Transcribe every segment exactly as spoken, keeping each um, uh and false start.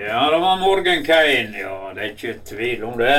Ja, det var Morgan Kane, ja, det er ikke tvil om det.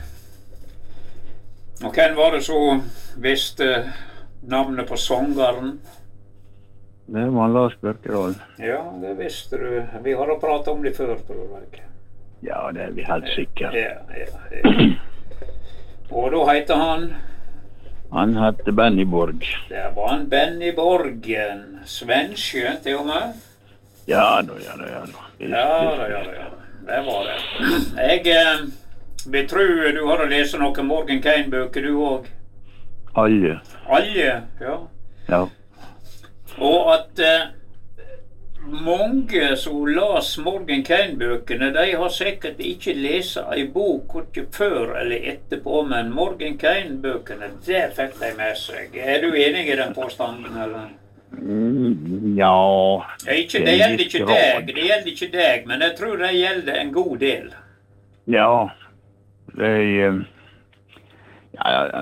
Og hvem var det så visste navnet på sangeren? Det var Lars Børkedal. Ja, det visste du. Vi har da pratet om det før, tror jeg. Ja, det er vi helt sikre. Ja, ja, ja. Og da heter han? Han hette Benny Borg. Det var en Benny Borgen. Svenske, til og med. Ja, da, ja, da, ja, da. Ja, da, ja, da, ja. Det var det. Jeg eh, vil tro du har å lese noen Morgan Kane-bøker, du også. Alle. Alle, ja. Ja. Og at eh, mange som las Morgan Kane-bøkene, de har sikkert ikke lest en bok ikke før eller etterpå, men Morgan Kane-bøkene, det fikk de med seg. Er du enig i den påstanden, eller? Mm, ja. Det, ikke, det gjelder ikke deg, det gjelder ikke deg, men jeg tror det gjelder en god del. Ja. Det er... Ja, ja.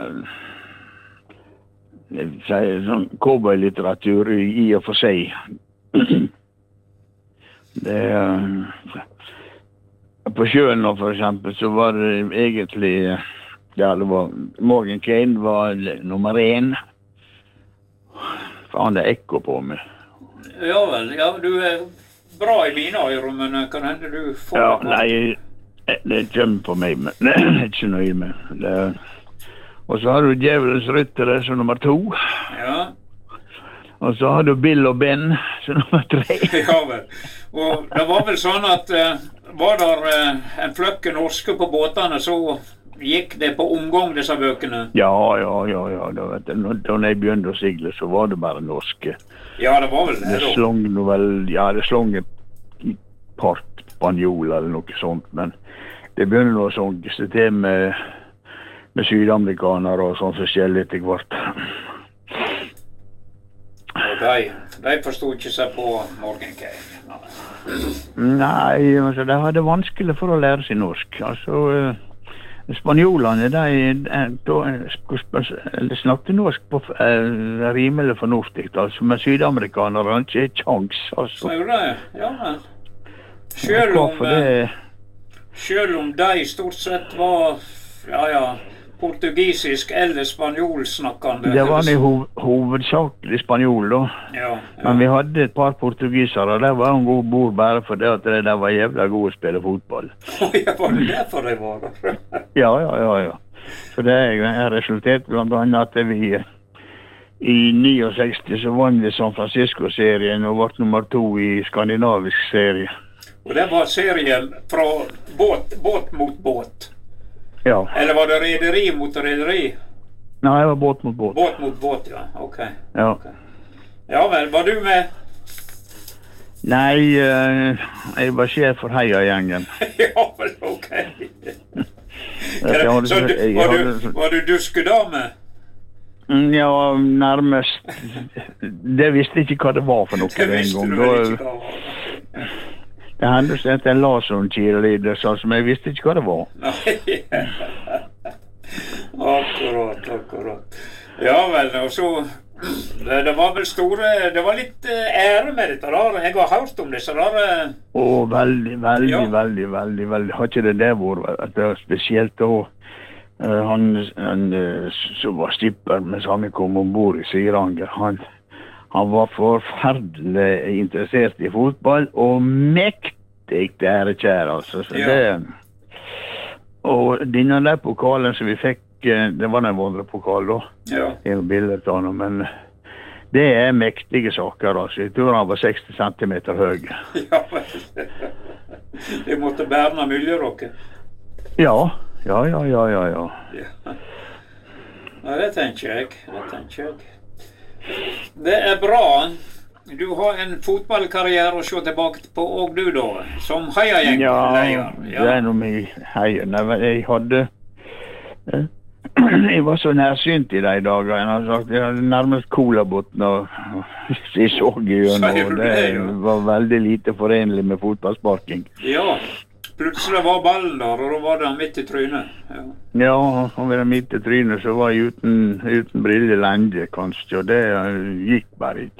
Det er sånn cowboy-litteratur i og for seg. Det er... På sjøen nå, for eksempel, så var det egentlig... Ja, det var... Morgan Kane var nummer én. Han er ekko på meg. Ja vel, ja, du er bra i mine ører, men kan hende du får... Ja, nei, det kommer på meg, men det er ikke nøye med. Det, og så har du Djevelens Ryttere som nummer to. Ja. Og så har du Bill og Ben som nummer tre. Ja vel, og det var vel sånn at uh, var der uh, en fløkke norske på båtene, så gikk det på omgang disse bøkene? Ja, ja, ja, ja. Da, vet du, da jeg begynte å sigle, så var det bare norske. Ja, det var vel det, det slong noe vel, ja, det slong et par spanjol eller noe sånt, men det begynte å sånge seg til med, med sydamerikanere og sånn forskjellig til hvert. Og de, de forstod ikke seg på Morgan Kane? Nei, altså, de hadde vanskelig for å lære seg norsk. Altså... Spanjolene, de, de, de, de snakket norsk på uh, rimelig fornuftig, altså, men sydamerikanere har ikke kjans, altså. Så er det, ja, men selv om, det... selv om de stort sett var, ja, ja, portugisisk eller spanjolsnakkende. Det var en hov, hovedsakelig spanjol, da. Ja, ja. Men vi hadde et par portugisere, og de var en god bord bare for det at de var jævla gode å spille fotball. Ja, var det derfor de var der? Ja, ja, ja, ja. Så det er resultert blant annet at vi i sekstini så vann vi San Francisco-serien og var nummer to i skandinavisk serie. Og det var serien fra båt, båt mot båt? Ja. Eller var det rederi mot rederi? Nei, det var båt mot båt. Båt mot båt, ja. Ok. Ja. Okay. Ja vel, var du med? Nei, uh, jeg var sjef for Heia-gjengen. Ja vel, ok. Så du, var, du, var du duskedame? Ja, nærmest. Det visste ikke hva det var for noe det en gang. Det visste du vel ikke hva det var? Det hendte seg at jeg la sånn cheerleader, så jeg visste ikke hva det var. Nei, akkurat, akkurat. Ja vel, og så, det, det var vel store, det var litt ære med dette der, jeg har hørt om disse der. Å, veldig, veldig, ja. veldig, veldig, veldig, har ikke det det vært, at det var spesielt da, uh, han, han uh, som var stipper mens han kom ombord i Siranger, han, Han var forferdelig interessert i fotball, og mektig ærekjær, altså. Så ja. det, og denne der pokalen som vi fikk, det var en vandrepokal da. Ja. Det er jo bilder av noe, men det er mektige saker, altså. Jeg tror han var seksti centimeter høy. Ja, vel. Det måtte bære mye dere. Ja, ja, ja, ja, ja, ja. Ja. Ja, det tenker jeg, det tenker jeg. Det er bra. Du har en fotballkarriere å se tilbake på, og du da, som Heia-gjeng-leier. Ja, ja, det er noe med Heia. Jeg hadde... Jeg var så nærsynt i de dager. Jeg hadde sagt, jeg hadde nærmest colabåten og jeg så gjennom, og det, det ja. Var veldig lite forenlig med fotballsparking. Ja, plutselig var ballen der, og da var det midt i trynet. Ja, ja og ved det midt i trynet så var jeg uten, uten brille lenge, kanskje, og det gikk bare ikke.